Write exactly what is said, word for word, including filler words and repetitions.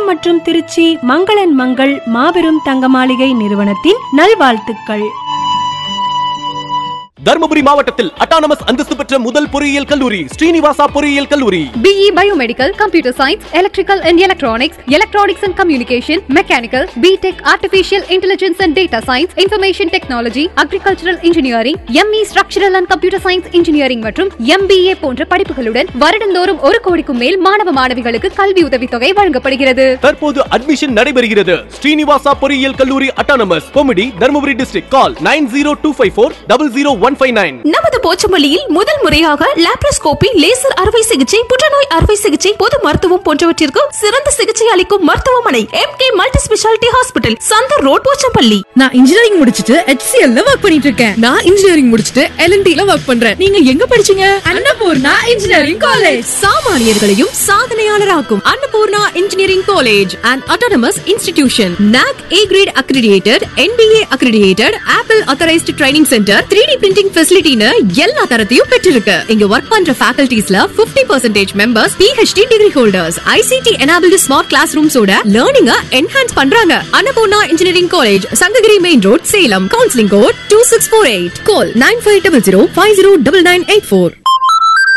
மற்றும் திருச்சி மங்களன் மங்கள் மாபெரும் தங்க மாளிகை நிறுவனத்தின் நல்வாழ்த்துக்கள். தர்மபுரி மாவட்டத்தில் அட்டானமஸ் அந்தஸ்து பெற்ற முதல் பொறியியல் கல்லூரி ஸ்ரீனிவாசா பொறியியல் கல்லூரி. B E Biomedical, Computer Science, Electrical and Electronics, Electronics and Communication, Mechanical, B Tech, Artificial Intelligence and Data Science, Information Technology, Agricultural Engineering, M E Structural and Computer Science Engineering மற்றும் M B A போன்ற படிப்புகளுடன் வருடந்தோறும் ஒரு கோடிக்கும் மேல் மாணவ மாணவிகளுக்கு கல்வி உதவித்தொகை வழங்கப்படுகிறது. தற்போது அட்மிஷன் நடைபெறுகிறது. ஸ்ரீனிவாசா பொறியியல் கல்லூரி autonomous கொமிடி Dharmapuri district. Call nine zero two five four double zero one five nine. நமது போச்சமல்லியில் முதல் முறையாக லாப்ரோஸ்கோபி, லேசர் அறுவை சிகிச்சை, புற்றுநோய் அறுவை சிகிச்சை, பொது மருத்துவம் போன்றவற்றிற்கு சிறந்த சிகிச்சை அளிக்கும் மருத்துவமனை M K multi speciality hospital, Chandar road, Pochampalli. நான் இன்ஜினியரிங் முடிச்சிட்டு H C L ல வர்க் பண்ணிட்டு இருக்கேன். நான் இன்ஜினியரிங் முடிச்சிட்டு L and T ல வர்க் பண்றேன். நீங்க எங்க படிச்சீங்க? Annapurna engineering college. சாமானியர்களையும் சாதனையாளராக்கும் Annapurna engineering college and autonomous institution. N A C A grade accredited, N B A accredited, Apple authorized training center, three D printing facility எல்லா தரத்தையும் பெற்றிருக்கு. இங்க வர்க் பண்ற ஃபேக்கல்டிஸ்ல fifty percent members P H D degree holders. I C T enabled smart classrooms ஓட லேர்னிங்க enhance பண்றாங்க. Annapurna engineering college, Sankagiri main road, Salem. Counselling code two six four eight. கால் nine five zero zero five zero nine nine eight four.